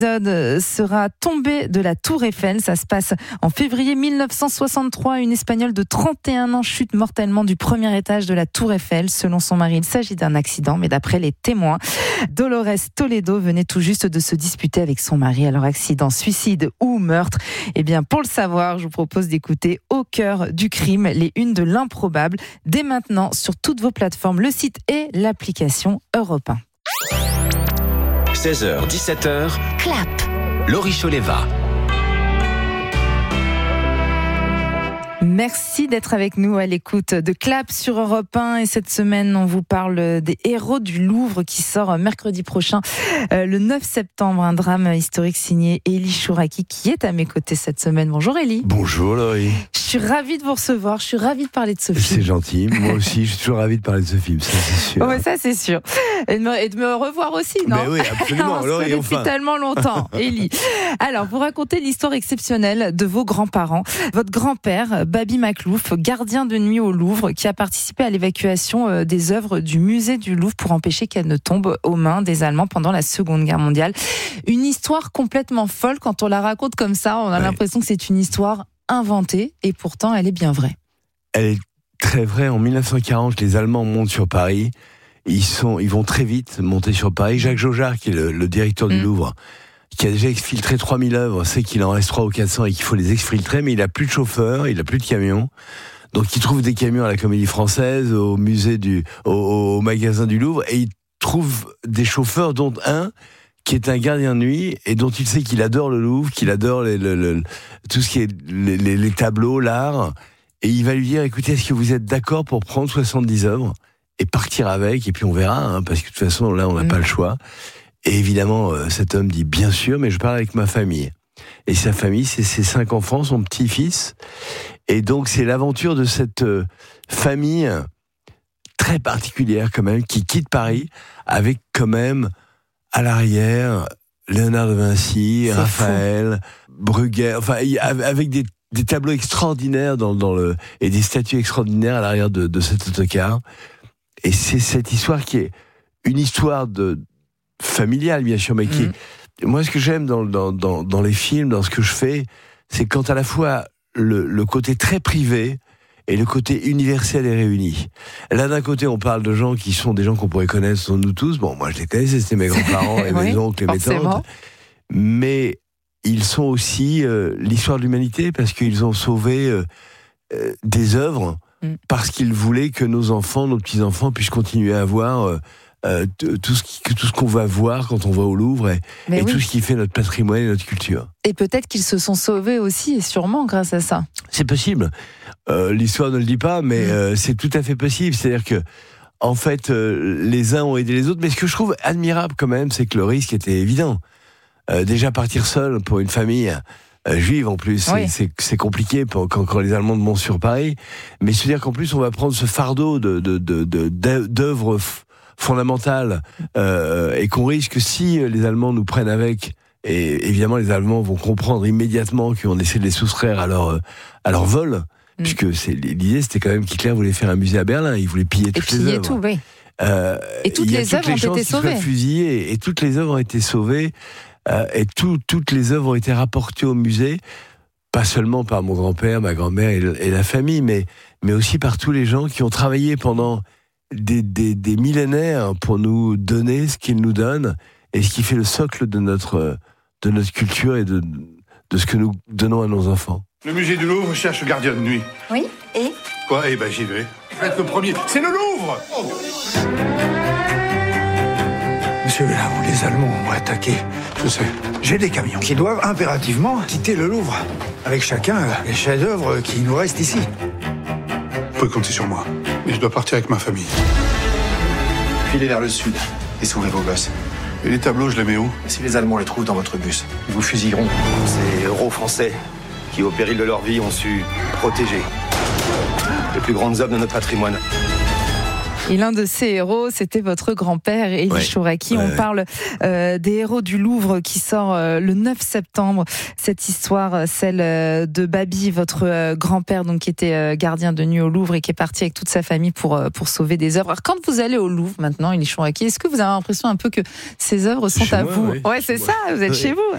Sera tombé de la Tour Eiffel. Ça se passe en février 1963. Une Espagnole de 31 ans chute mortellement du premier étage de la Tour Eiffel. Selon son mari, il s'agit d'un accident, mais d'après les témoins, Dolores Toledo venait tout juste de se disputer avec son mari. Alors, accident, suicide ou meurtre? Eh bien, pour le savoir, je vous propose d'écouter Au cœur du crime, les unes de l'improbable, dès maintenant sur toutes vos plateformes, le site et l'application Europe 1. 16h, 17h, Clap. Laurie Choleva. Merci d'être avec nous à l'écoute de Clap sur Europe 1. Et cette semaine, on vous parle des Héros du Louvre qui sort mercredi prochain, le 9 septembre. Un drame historique signé Élie Chouraki qui est à mes côtés cette semaine. Bonjour Élie. Bonjour Laurie. Je suis ravie de vous recevoir, je suis ravie de parler de ce film. C'est gentil, moi aussi je suis toujours ravi de parler de ce film, ça c'est sûr. Ouais, ça c'est sûr. Et de me revoir aussi, non? Mais oui, absolument. On se connaît depuis tellement longtemps, Élie. Alors, vous racontez l'histoire exceptionnelle de vos grands-parents. Votre grand-père, Babi Maclouf, gardien de nuit au Louvre, qui a participé à l'évacuation des œuvres du musée du Louvre pour empêcher qu'elles ne tombent aux mains des Allemands pendant la Seconde Guerre mondiale. Une histoire complètement folle. Quand on la raconte comme ça, on a l'impression que c'est une histoire inventée, et pourtant elle est bien vraie. Elle est très vraie. En 1940, les Allemands montent sur Paris. Ils vont très vite monter sur Paris. Jacques Jaujard, qui est le directeur du Louvre, qui a déjà exfiltré 3000 œuvres, sait qu'il en reste 300 ou 400 et qu'il faut les exfiltrer, mais il a plus de chauffeurs, il a plus de camions. Donc il trouve des camions à la Comédie Française, au musée au magasin du Louvre, et il trouve des chauffeurs, dont un qui est un gardien de nuit et dont il sait qu'il adore le Louvre, qu'il adore tout ce qui est les tableaux, l'art, et il va lui dire: écoutez, est-ce que vous êtes d'accord pour prendre 70 œuvres et partir avec, et puis on verra, parce que de toute façon là on n'a pas le choix. Et évidemment cet homme dit: bien sûr, mais je parle avec ma famille. Et sa famille, c'est ses 5 enfants, son petit-fils, et donc c'est l'aventure de cette famille très particulière quand même, qui quitte Paris avec quand même à l'arrière Léonard de Vinci, Raphaël, Bruegel, enfin avec des tableaux extraordinaires et des statues extraordinaires à l'arrière de cet autocar. Et c'est cette histoire qui est une histoire familiale, bien sûr, mais qui est... Moi, ce que j'aime dans les films, dans ce que je fais, c'est quand à la fois le côté très privé et le côté universel est réuni. Là, d'un côté, on parle de gens qui sont des gens qu'on pourrait connaître, nous tous. Bon, moi, je les connaissais, c'était mes grands-parents et mes oncles et mes tantes. Mais ils sont aussi l'histoire de l'humanité, parce qu'ils ont sauvé des œuvres, parce qu'ils voulaient que nos enfants, nos petits-enfants puissent continuer à avoir tout ce qu'on va voir quand on va au Louvre, et tout ce qui fait notre patrimoine et notre culture. Et peut-être qu'ils se sont sauvés aussi, et sûrement grâce à ça. C'est possible. L'histoire ne le dit pas, mais c'est tout à fait possible. C'est-à-dire que, en fait, les uns ont aidé les autres. Mais ce que je trouve admirable quand même, c'est que le risque était évident. Déjà partir seul pour une famille juive en plus, c'est compliqué quand les Allemands montent sur Paris. Mais c'est-à-dire qu'en plus on va prendre ce fardeau d'œuvres fondamentales, et qu'on risque, si les Allemands nous prennent avec, et évidemment les Allemands vont comprendre immédiatement qu'on essaie de les soustraire à leur vol, puisque l'idée c'était quand même qu'Hitler voulait faire un musée à Berlin, il voulait piller toutes les œuvres. Tout, oui. Et toutes les œuvres ont été sauvées. Fusillées, et toutes les œuvres ont été sauvées, et toutes les œuvres ont été rapportées au musée, pas seulement par mon grand-père, ma grand-mère et la famille, mais aussi par tous les gens qui ont travaillé pendant des millénaires pour nous donner ce qu'ils nous donnent, et ce qui fait le socle de notre culture et de ce que nous donnons à nos enfants. Le musée du Louvre cherche gardien de nuit. Oui, et Quoi? Eh ben j'y vais. Je vais être le premier. C'est le Louvre! Monsieur, là où les Allemands ont attaqué, je sais, j'ai des camions qui doivent impérativement quitter le Louvre, avec chacun les chefs-d'œuvre qui nous restent ici. Vous pouvez compter sur moi, mais je dois partir avec ma famille. Filez vers le sud et sauvez vos gosses. Et les tableaux, je les mets où? Si les Allemands les trouvent dans votre bus, ils vous fusilleront. Ces héros français qui, au péril de leur vie, ont su protéger les plus grandes œuvres de notre patrimoine. Et l'un de ces héros, c'était votre grand-père, Élie Chouraki. On parle des Héros du Louvre qui sort le 9 septembre. Cette histoire, celle de Babi, votre grand-père, donc qui était gardien de nuit au Louvre et qui est parti avec toute sa famille pour sauver des œuvres. Alors, quand vous allez au Louvre maintenant, Élie Chouraki, est-ce que vous avez l'impression un peu que ces œuvres sont à vous? Ouais, c'est ça, vous êtes chez vous.